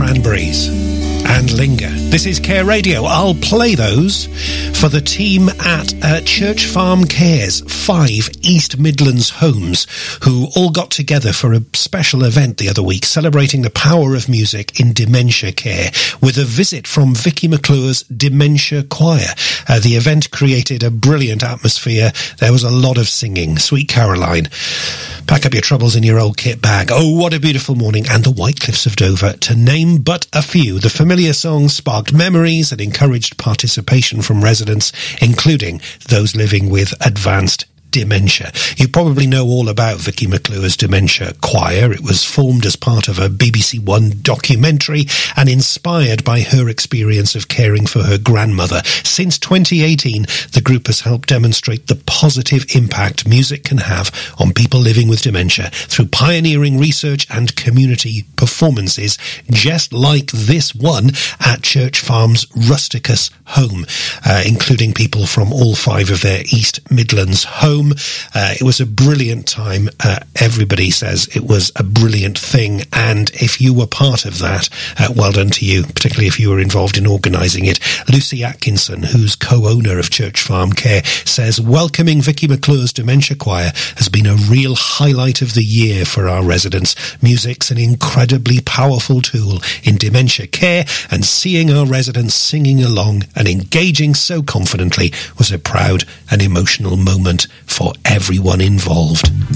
Cranberries and Linger. This is Care Radio. I'll play those for the team at Church Farm Care's 5 East Midlands homes, who all got together for a special event the other week celebrating the power of music in dementia care with a visit from Vicky McClure's Dementia Choir. The event created a brilliant atmosphere. There was a lot of singing. Sweet Caroline, pack up your troubles in your old kit bag. Oh, what a beautiful morning. And the White Cliffs of Dover, to name but a few. The familiar songs sparked memories and encouraged participation from residents, including those living with advanced dementia. You probably know all about Vicky McClure's Dementia Choir. It was formed as part of a BBC One documentary and inspired by her experience of caring for her grandmother. Since 2018, the group has helped demonstrate the positive impact music can have on people living with dementia through pioneering research and community performances, just like this one at Church Farm's Rusticus home, including people from all 5 of their East Midlands homes. It was a brilliant time. Everybody says it was a brilliant thing, and if you were part of that, well done to you, particularly if you were involved in organising it. Lucy Atkinson, who's co-owner of Church Farm Care, says welcoming Vicky McClure's Dementia Choir has been a real highlight of the year for our residents. Music's an incredibly powerful tool in dementia care, and seeing our residents singing along and engaging so confidently was a proud and emotional moment for everyone involved.